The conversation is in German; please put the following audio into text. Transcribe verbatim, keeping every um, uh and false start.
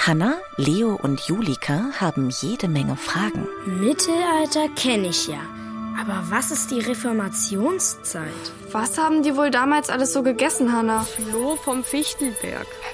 Hanna, Leo und Julika haben jede Menge Fragen. Mittelalter kenne ich ja. Aber was ist die Reformationszeit? Was haben die wohl damals alles so gegessen, Hanna? Floh vom Fichtelberg.